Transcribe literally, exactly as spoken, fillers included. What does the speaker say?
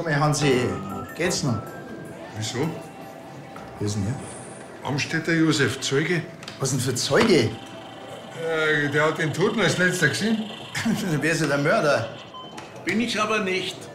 Sag mal, Hansi, geht's noch? Wieso? Wer ist denn hier? Amstetter Josef, Zeuge. Was denn für Zeuge? Äh, der hat den Toten als letzter gesehen. Wer ist denn der Mörder? Bin ich aber nicht.